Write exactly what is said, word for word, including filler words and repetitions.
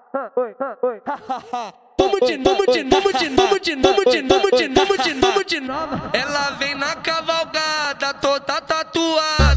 Vamos de novo, de novo, de novo, de novo, de novo, de novo, de novo, de novo. Ela vem na cavalgada toda tatuada.